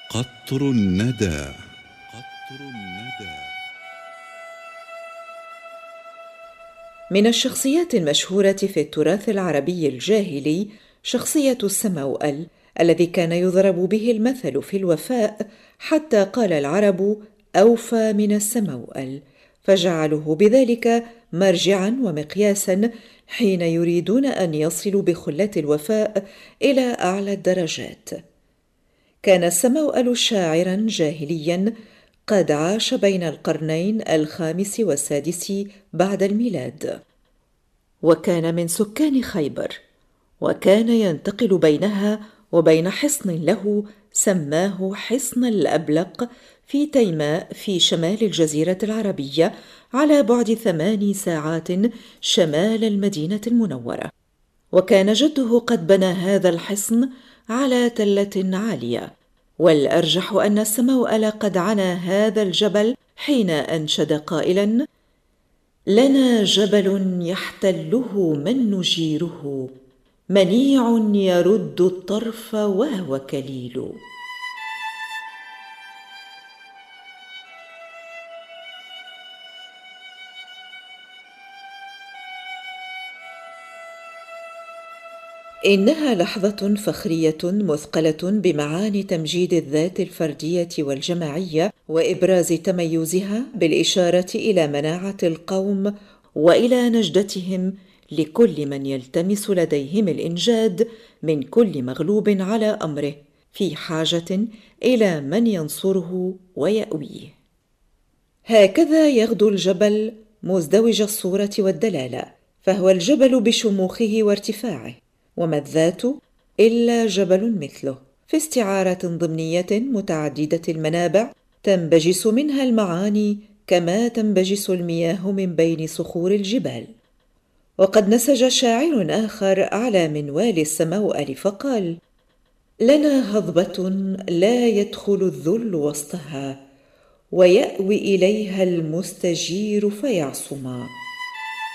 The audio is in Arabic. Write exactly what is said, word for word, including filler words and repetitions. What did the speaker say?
قطر الندى. قطر الندى. من الشخصيات المشهورة في التراث العربي الجاهلي شخصية السموأل الذي كان يضرب به المثل في الوفاء، حتى قال العرب: أوفى من السموأل، فجعلوه بذلك مرجعا ومقياسا حين يريدون أن يصلوا بخلة الوفاء إلى أعلى الدرجات. كان السموأل شاعرا جاهليا قد عاش بين القرنين الخامس والسادس بعد الميلاد، وكان من سكان خيبر، وكان ينتقل بينها وبين حصن له سماه حصن الأبلق في تيماء في شمال الجزيرة العربية، على بعد ثماني ساعات شمال المدينة المنورة. وكان جده قد بنى هذا الحصن على تلة عالية، والأرجح أن السموأل قد عنى هذا الجبل حين أنشد قائلا: لنا جبل يحتله من نجيره، منيع يرد الطرف وهو كليل. إنها لحظة فخرية مثقلة بمعاني تمجيد الذات الفردية والجماعية وإبراز تميزها بالإشارة إلى مناعة القوم وإلى نجدتهم لكل من يلتمس لديهم الإنجاد من كل مغلوب على أمره في حاجة إلى من ينصره ويأويه. هكذا يغدو الجبل مزدوج الصورة والدلالة، فهو الجبل بشموخه وارتفاعه، وما الذات إلا جبل مثله، في استعارة ضمنية متعددة المنابع تنبجس منها المعاني كما تنبجس المياه من بين صخور الجبال. وقد نسج شاعر آخر على منوال السموأل فقال: لنا هضبة لا يدخل الذل وسطها، ويأوي إليها المستجير فيعصما.